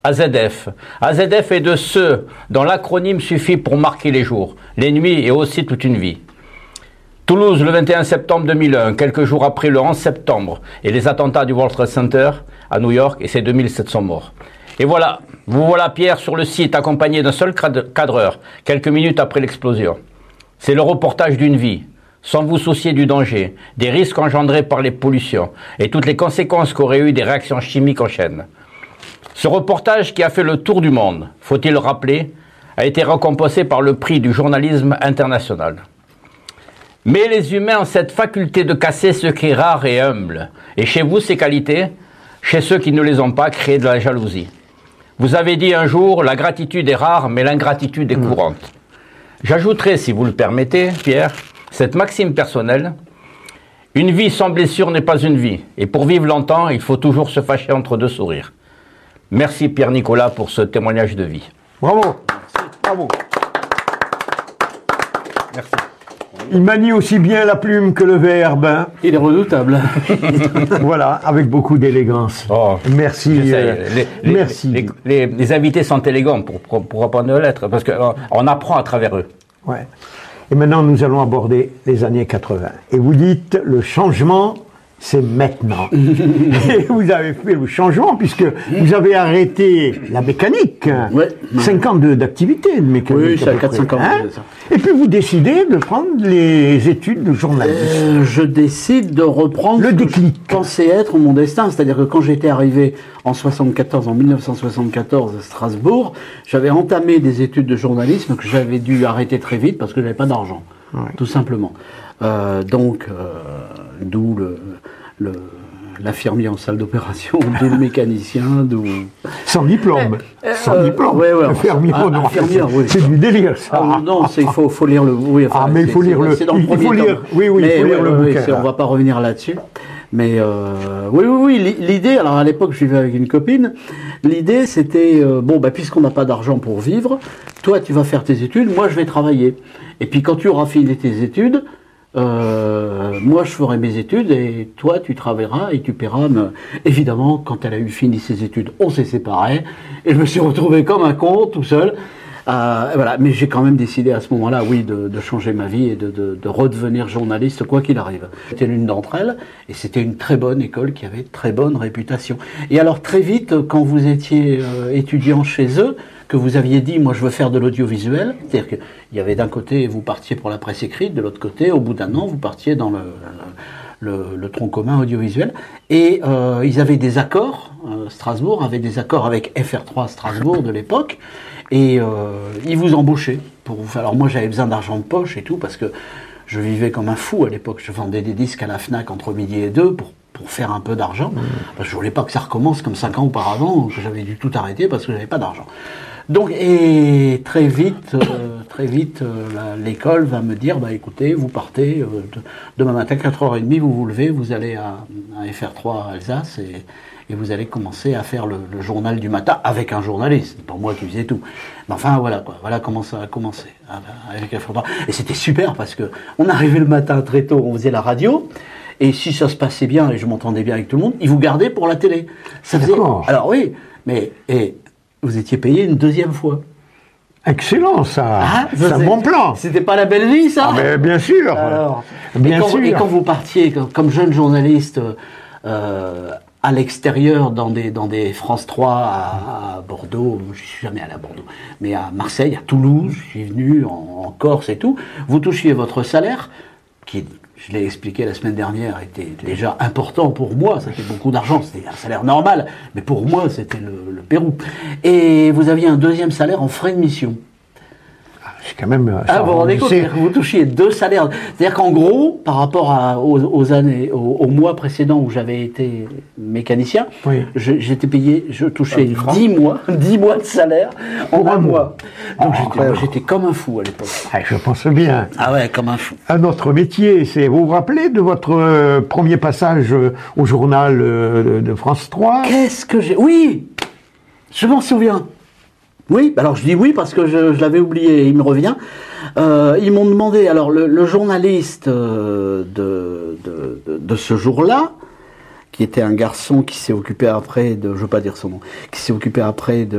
AZF. AZF est de ceux dont l'acronyme suffit pour marquer les jours, les nuits et aussi toute une vie. Toulouse, le 21 septembre 2001, quelques jours après le 11 septembre et les attentats du World Trade Center à New York et ses 2700 morts. Et voilà, vous voilà Pierre sur le site accompagné d'un seul cadreur, quelques minutes après l'explosion. C'est le reportage d'une vie, sans vous soucier du danger, des risques engendrés par les pollutions et toutes les conséquences qu'auraient eu des réactions chimiques en chaîne. Ce reportage qui a fait le tour du monde, faut-il le rappeler, a été récompensé par le prix du journalisme international. Mais les humains ont cette faculté de casser ce qui est rare et humble. Et chez vous, ces qualités, chez ceux qui ne les ont pas, créent de la jalousie. Vous avez dit un jour, la gratitude est rare, mais l'ingratitude est courante. J'ajouterai, si vous le permettez, Pierre, cette maxime personnelle. Une vie sans blessure n'est pas une vie. Et pour vivre longtemps, il faut toujours se fâcher entre deux sourires. Merci Pierre-Nicolas pour ce témoignage de vie. Bravo. Merci. Bravo. Merci. Il manie aussi bien la plume que le verbe. Hein. Il est redoutable. Voilà, avec beaucoup d'élégance. Oh, merci. Merci. Les invités sont élégants pour apprendre aux lettres, parce qu'on apprend à travers eux. Ouais. Et maintenant, nous allons aborder les années 80. Et vous dites, le changement, c'est maintenant. Et vous avez fait le changement, puisque vous avez arrêté la mécanique. Ouais. 5 ans d'activité de mécanique. Oui, c'est à 4-5 ans. Hein, et puis vous décidez de prendre les études de journalisme. Je décide de reprendre le déclic. Ce que je pensais être mon destin. C'est-à-dire que quand j'étais arrivé en 1974 à Strasbourg, j'avais entamé des études de journalisme que j'avais dû arrêter très vite parce que j'avais pas d'argent. Ouais. Tout simplement. D'où l'infirmier en salle d'opération, d'où le mécanicien, d'où... Sans diplôme. Sans diplôme. Ouais, infirmier, oui. C'est du délire, ça. Non, il faut lire le... Oui, enfin, mais il faut lire le... C'est dans le premier tome. Oui, il faut lire le bouquin. On va pas revenir là-dessus. Mais oui, l'idée, alors à l'époque je vivais avec une copine, l'idée c'était, puisqu'on n'a pas d'argent pour vivre, toi tu vas faire tes études, moi je vais travailler. Et puis quand tu auras fini tes études, moi je ferai mes études et toi tu travailleras et tu paieras. Évidemment, quand elle a eu fini ses études, on s'est séparés et je me suis retrouvé comme un con tout seul. Voilà, mais j'ai quand même décidé à ce moment-là, oui, de changer ma vie et de redevenir journaliste, quoi qu'il arrive. C'était l'une d'entre elles, et c'était une très bonne école qui avait une très bonne réputation. Et alors très vite, quand vous étiez étudiant chez eux, que vous aviez dit, moi je veux faire de l'audiovisuel, c'est-à-dire qu'il y avait d'un côté, vous partiez pour la presse écrite, de l'autre côté, au bout d'un an, vous partiez dans le tronc commun audiovisuel, et ils avaient des accords, Strasbourg avait des accords avec FR3 Strasbourg de l'époque, et ils vous embauchaient. Alors moi j'avais besoin d'argent de poche et tout, parce que je vivais comme un fou à l'époque, je vendais des disques à la FNAC entre midi et 2 pour faire un peu d'argent, parce que je voulais pas que ça recommence comme 5 ans auparavant, que j'avais dû tout arrêter parce que j'avais pas d'argent. Donc, et très vite, l'école va me dire, écoutez, vous partez, demain matin, 4h30, vous vous levez, vous allez à FR3 Alsace et vous allez commencer à faire le journal du matin avec un journaliste. C'est pas moi qui faisais tout. Mais enfin, voilà quoi. Voilà comment ça a commencé avec FR3. Et c'était super parce que on arrivait le matin très tôt, on faisait la radio. Et si ça se passait bien et je m'entendais bien avec tout le monde, ils vous gardaient pour la télé. Ça faisait. Alors oui, mais vous étiez payé une deuxième fois. Excellent, ça. C'est un bon plan. C'était pas la belle vie, ça? Mais bien sûr. Alors, et quand vous partiez comme jeune journaliste à l'extérieur dans des France 3 à Bordeaux, je suis jamais allé à Bordeaux, mais à Marseille, à Toulouse, je suis venu en Corse et tout, vous touchiez votre salaire qui, je l'ai expliqué la semaine dernière, était déjà important pour moi, c'était beaucoup d'argent, c'était un salaire normal, mais pour moi c'était le Pérou. Et vous aviez un deuxième salaire en frais de mission. C'est quand même... vous vous rendez compte, vous touchiez 2 salaires. C'est-à-dire qu'en gros, par rapport aux mois précédents où j'avais été mécanicien, oui. J'étais payé, je touchais 10 mois de salaire en un mois. Donc j'étais comme un fou à l'époque. Je pense bien. Ah ouais, comme un fou. Un autre métier, vous vous rappelez de votre premier passage au journal de France 3? Qu'est-ce que j'ai... Oui, je m'en souviens. Oui, alors je dis oui parce que je l'avais oublié, il me revient. Ils m'ont demandé, alors le journaliste de ce jour-là, qui était un garçon qui s'est occupé après je veux pas dire son nom, qui s'est occupé après de